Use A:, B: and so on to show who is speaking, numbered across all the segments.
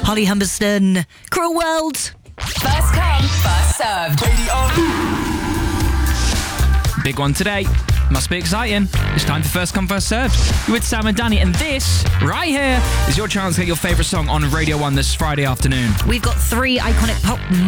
A: Holly Humberston, Cruel World.
B: First come, first served.
C: Big one today. Must be exciting. It's time for First Come, First Served. You're with Sam and Danny, and this, right here, is your chance to get your favourite song on Radio 1 this Friday afternoon.
A: We've got three iconic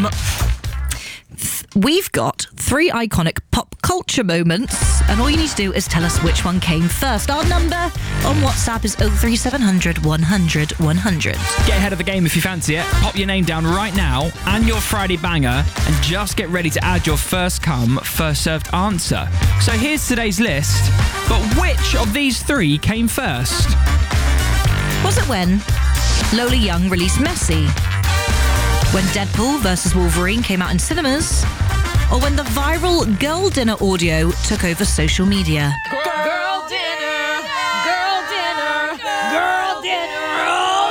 A: pop culture moments, and all you need to do is tell us which one came first. Our number on WhatsApp is 03700 100 100.
C: Get ahead of the game if you fancy it. Pop your name down right now and your Friday banger, and just get ready to add your first come, first served answer. So here's today's list, but which of these three came first?
A: Was it when Lola Young released Messi? When Deadpool vs Wolverine came out in cinemas? Or when the viral Girl Dinner audio took over social media?
B: Girl dinner, girl dinner, girl dinner, oh,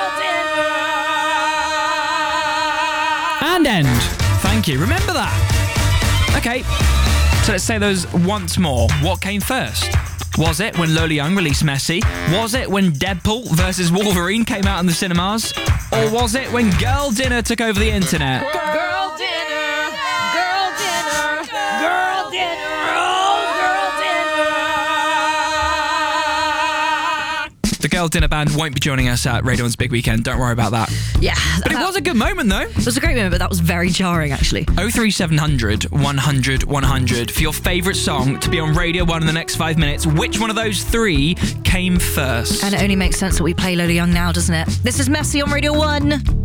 B: girl dinner.
C: And end. Thank you. Remember that. Okay, so let's say those once more. What came first? Was it when Lola Young released Messi? Was it when Deadpool vs Wolverine came out in the cinemas? Or was it when Girl Dinner took over the internet?
B: Girl dinner, girl dinner, girl dinner, oh, girl dinner.
C: The Girl Dinner Band won't be joining us at Radio 1's Big Weekend. Don't worry about that.
A: Yeah.
C: But it was a good moment, though.
A: It was a great moment, but that was very jarring, actually.
C: 03700 100 100 for your favourite song to be on Radio 1 in the next 5 minutes. Which one of those three came first?
A: And it only makes sense that we play Lola Young now, doesn't it? This is Messi on Radio 1.